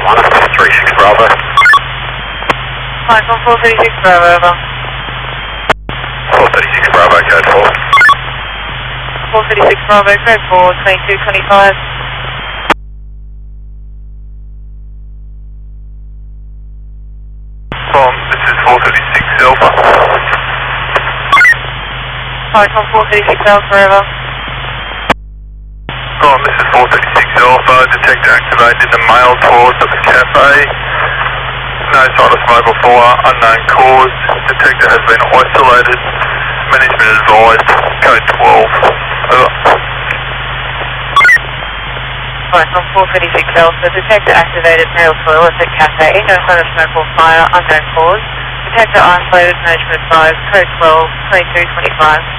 36 Bravo. Micron 436 Bravo, over. 436 Bravo, code 4. 436 Bravo, code 4, 2225. This is 436 Alpha. Micron 436 Alpha, over. This is 436 Alpha. Detector activated in the mail towards the cafe. No sign of smoke or fire, unknown cause. Detector has been isolated. Management advised. Code 12. Over. Micron 436 Alpha, detector activated male toilet at cafe. No sign of smoke or fire, unknown cause. Detector isolated, management advised. Code 12, 2225.